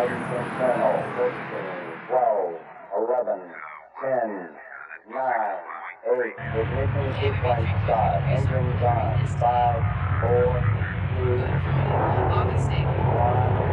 Guidance internal. 13, 12, 11, 10, 9, 8. Ignition sequence start. Engines on. 5, 4, 3, 2, 1.